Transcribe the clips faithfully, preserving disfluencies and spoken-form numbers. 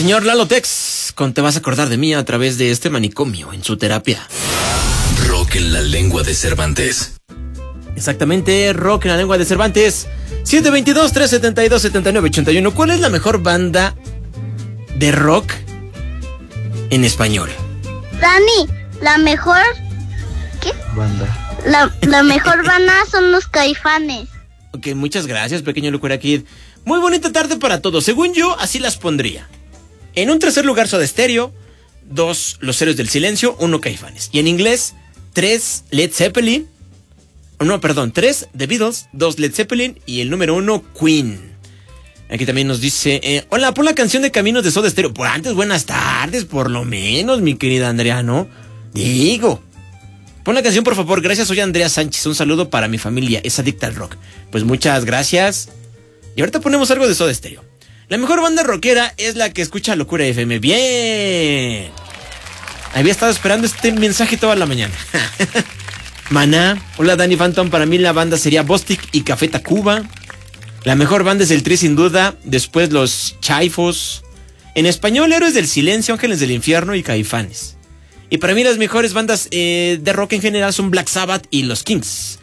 señor Lalo Tex con Te vas a acordar de mí a través de este manicomio en su terapia. Rock en la lengua de Cervantes. Exactamente, Rock en la lengua de Cervantes. siete dos dos, tres siete dos, siete nueve ocho uno. ¿Cuál es la mejor banda de rock en español? Dani, la mejor... ¿Qué? Banda. La, la mejor banda son los Caifanes. Ok, muchas gracias, pequeño Locura Kid. Muy bonita tarde para todos. Según yo, así las pondría. En un tercer lugar, Soda Stereo. Dos, Los Héroes del Silencio. Uno, Caifanes. Y en inglés, tres, Led Zeppelin. No, perdón, tres, The Beatles. Dos, Led Zeppelin. Y el número uno, Queen. Aquí también nos dice, eh, hola, pon la canción de Caminos de Soda Stereo. Por antes, buenas tardes, por lo menos, mi querida Andrea, ¿no? Digo. Pon la canción, por favor. Gracias, soy Andrea Sánchez. Un saludo para mi familia. Es adicta al rock. Pues muchas gracias. Y ahorita ponemos algo de Soda Stereo. La mejor banda rockera es la que escucha Locura F M. ¡Bien! Había estado esperando este mensaje toda la mañana. Maná. Hola, Danny Phantom. Para mí la banda sería Bostik y Café Tacuba. La mejor banda es el Tri, sin duda. Después los Chaifos. En español, Héroes del Silencio, Ángeles del Infierno y Caifanes. Y para mí las mejores bandas eh, de rock en general son Black Sabbath y los Kings.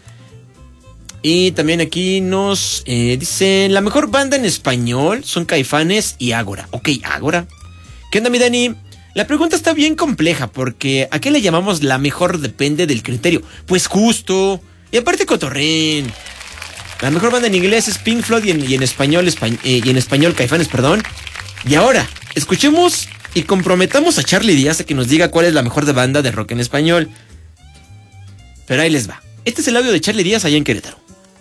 Y también aquí nos eh, dicen, la mejor banda en español son Caifanes y Ágora. Ok, Ágora. ¿Qué onda, mi Dani? La pregunta está bien compleja porque ¿a qué le llamamos la mejor? Depende del criterio. Pues justo. Y aparte cotorrén. La mejor banda en inglés es Pink Floyd y en, y en español espa, eh, y en español Caifanes, perdón. Y ahora, escuchemos y comprometamos a Charlie Díaz a que nos diga cuál es la mejor de banda de rock en español. Pero ahí les va. Este es el audio de Charlie Díaz allá en Querétaro.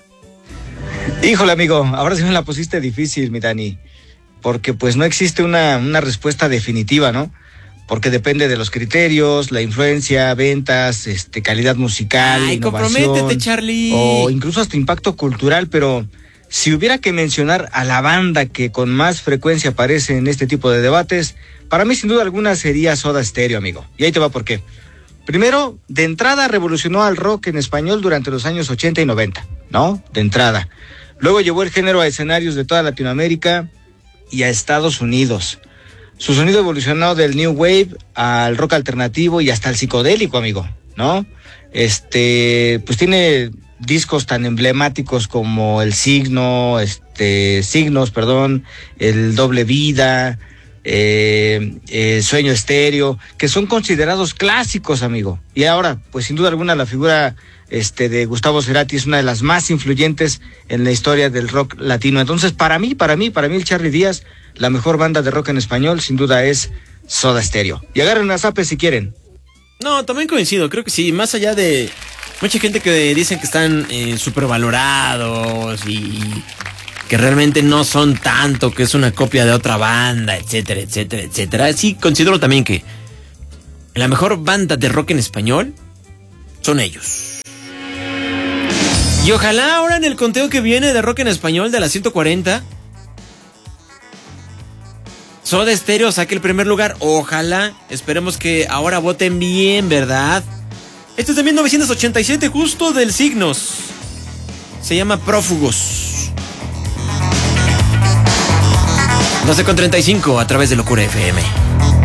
Híjole, amigo, ahora sí me la pusiste difícil, mi Dani. Porque pues no existe una, una respuesta definitiva, ¿no? Porque depende de los criterios, la influencia, ventas, este, calidad musical, Ay, innovación. comprométete, Charlie. O incluso hasta impacto cultural, pero si hubiera que mencionar a la banda que con más frecuencia aparece en este tipo de debates, para mí sin duda alguna sería Soda Stereo, amigo. Y ahí te va por qué. Primero, de entrada revolucionó al rock en español durante los años ochenta y noventa, ¿no? De entrada. Luego llevó el género a escenarios de toda Latinoamérica y a Estados Unidos. Su sonido evolucionó del New Wave al rock alternativo y hasta el psicodélico, amigo, ¿no? Este, pues tiene discos tan emblemáticos como El Signo, este, Signos, perdón, El Doble Vida, eh, eh, Sueño Estéreo, que son considerados clásicos, amigo. Y ahora, pues sin duda alguna la figura este de Gustavo Cerati es una de las más influyentes en la historia del rock latino. Entonces, para mí, para mí, para mí el Charlie Díaz, la mejor banda de rock en español, sin duda es Soda Stereo. Y agarren a zape si quieren. No, también coincido, creo que sí, más allá de mucha gente que dicen que están eh, supervalorados y que realmente no son tanto, que es una copia de otra banda, etcétera, etcétera, etcétera. Sí, considero también que la mejor banda de rock en español son ellos. Y ojalá ahora en el conteo que viene de rock en español de la ciento cuarenta, Soda Stereo saque el primer lugar. Ojalá, esperemos que ahora voten bien, ¿verdad? Esto es de mil novecientos ochenta y siete, justo del Signos. Se llama Prófugos. doce con treinta y cinco a través de Locura F M.